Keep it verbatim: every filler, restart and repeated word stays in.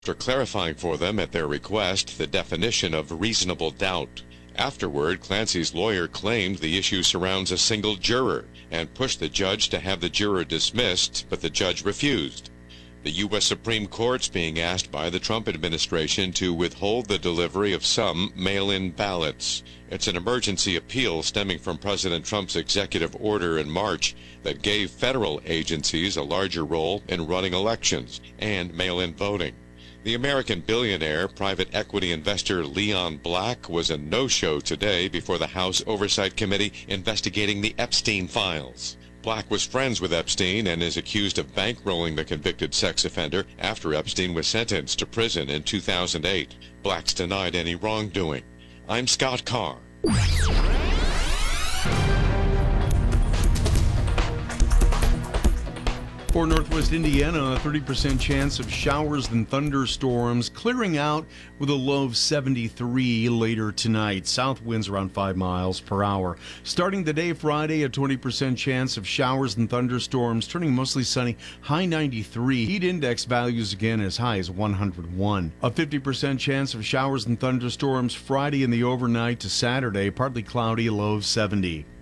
after clarifying for them at their request the definition of reasonable doubt. Afterward, Clancy's lawyer claimed the issue surrounds a single juror and pushed the judge to have the juror dismissed, but the judge refused. The U S Supreme Court's being asked by the Trump administration to withhold the delivery of some mail-in ballots. It's an emergency appeal stemming from President Trump's executive order in March that gave federal agencies a larger role in running elections and mail-in voting. The American billionaire private equity investor Leon Black was a no-show today before the House Oversight Committee investigating the Epstein files. Black was friends with Epstein and is accused of bankrolling the convicted sex offender after Epstein was sentenced to prison in two thousand eight. Black's denied any wrongdoing. I'm Scott Carr. For Northwest Indiana, a thirty percent chance of showers and thunderstorms, clearing out with a low of seventy-three later tonight. South winds around five miles per hour. Starting the day Friday, a twenty percent chance of showers and thunderstorms, turning mostly sunny, high ninety-three. Heat index values again as high as one hundred one. A fifty percent chance of showers and thunderstorms Friday in the overnight to Saturday, partly cloudy, low of seventy.